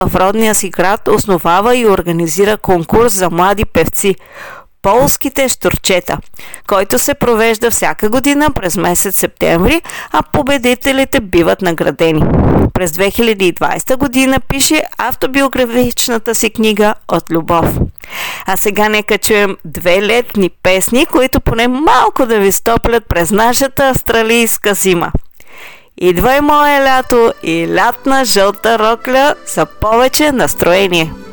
в родния си град основава и организира конкурс за млади певци Полските щурчета, който се провежда всяка година през месец септември, а победителите биват наградени. През 2020 година пише автобиографичната си книга "От любов". А сега нека чуем две летни песни, които поне малко да ви стоплят през нашата австралийска зима. Идвай, мое лято и лятна жълта рокля за повече настроение.